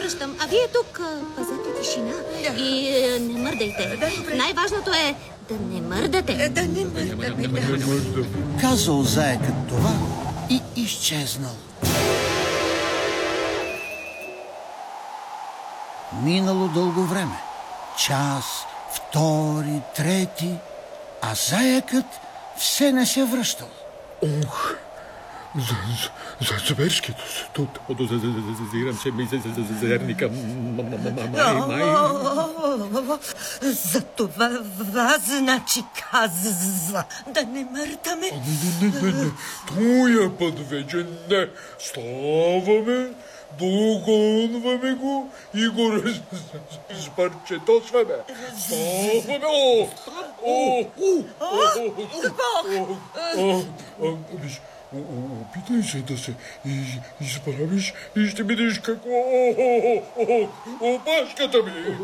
връщам. А вие тук пазете тишина и не мърдайте. Най-важното е да не мърдате. Да не мърдаме. Казал заекът това и изчезнал. Минало дълго време. Час, втори, трети, а заекът все не се връщал. Ох, зверски. Зазирам се ми зерника. За това значи каза да не мърдаме. Не. Тоя път вече не. Ставаме, догонваме го и го разпарчетосваме. Ставаме. Виж, опитай се да се изправиш и ще видиш какво... Опашката ми!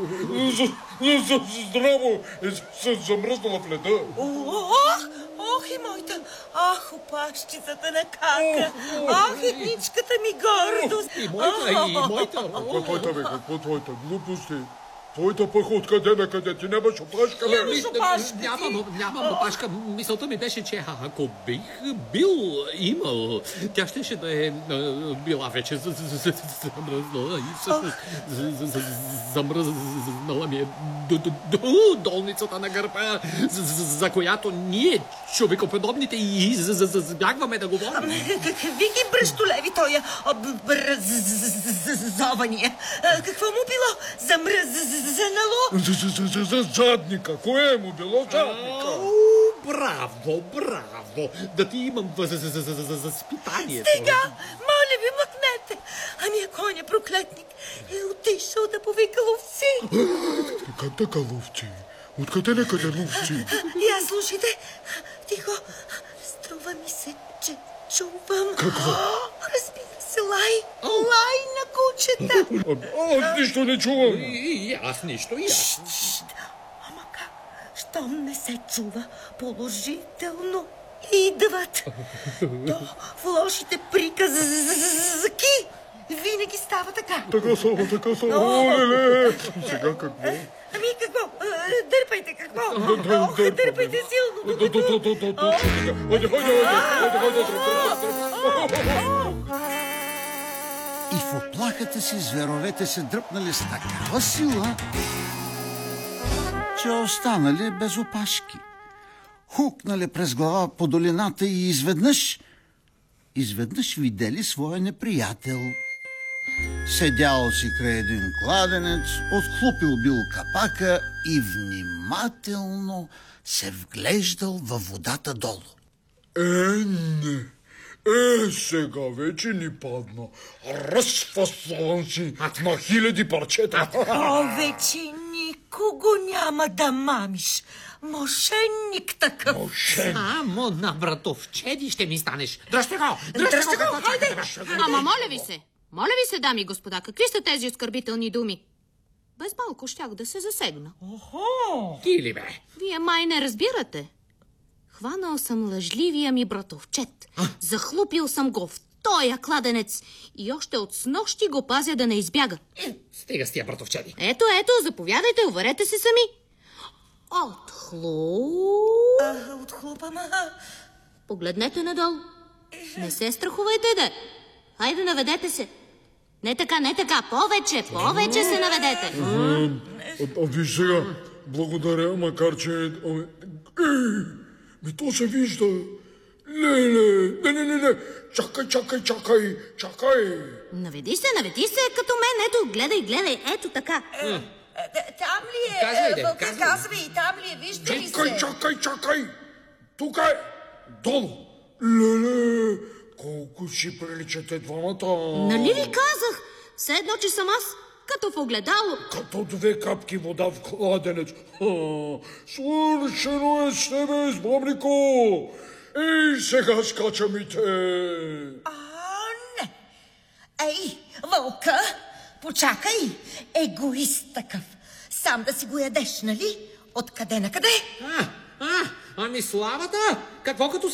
Здраво е замръзнала в леда. Ох и моята, опашчицата на Кака, едничката ми гордост. И моята. Какво твоята глупости? Твоята пъх откъде на къде? Ти нямаш опашка, бе? Нямам опашка. Мисълта ми беше, че ако бих бил имал, тя щеше да е била вече замръзнала и всъщност замръзнала ми е долницата на гърба, за която ние, човекоподобните, и избягваме да говорим. Какви ги бръщолеви тоя образования? Какво му било? Замръзнало? За задника. Кое му било задника? Браво. Да ти имам възпитанието. Стига! Моля ви, мъкнете! Ами ако он е проклетник, е отишъл да повика ловци. Как така ловци? Откъде некъде ловци? И аз слушайте. Тихо. Струва ми се, че чувам. Какво? Разбира се, лай. Лай на кучета. Аз нищо не чувам. И аз нищо. Ама как? Щом не се чува положително, идват. То в лошите приказки винаги става така. Така става. Оле! Сега какво? Ами какво? Дърпайте какво? Дърпайте силно. И в оплахата си зверовете се дръпнали с такава сила, че останали без опашки. Хукнали през глава по долината и изведнъж видели своя неприятел. Седял си край един кладенец, отхлупил бил капака и внимателно се вглеждал във водата долу. Не. Сега вече ни падна. Разфасвам си на хиляди парчета. Повече никого няма да мамиш. Мошенник такъв. Само на братовчеди ще ми станеш. Дръжте го! Хайде! Ама моля ви се, дами и господа, какви са тези оскърбителни думи? Без малко щях да се засегна. Ти ли бе? Вие май не разбирате. Хванал съм лъжливия ми братовчет. Захлупил съм го в тоя кладенец и още от снощи го пазя да не избяга. Стига с тия братовчеди. Ето, заповядайте, уверете се сами. Отхлупам. Погледнете надолу. Не се страхувайте, де. Хайде, наведете се. Не така. Повече се наведете. Виж сега, благодаря, макар че... То се вижда. Не. Чакай. Наведи се като мен. Ето, гледай. Ето така. Там ли е? Казвай, там ли е? Вижда ли се? Чакай. Тук е. Долу. Леле, колко си приличате двамата. Нали ви казах? Все едно, че съм аз. Като в огледало. Като две капки вода в кладенец. Свършено е с тебе, избавнико. И сега скачам и те. Не. Ей, вълка, почакай. Егоист такъв. Сам да си го ядеш, нали? Откъде на къде? Ами славата! Какво като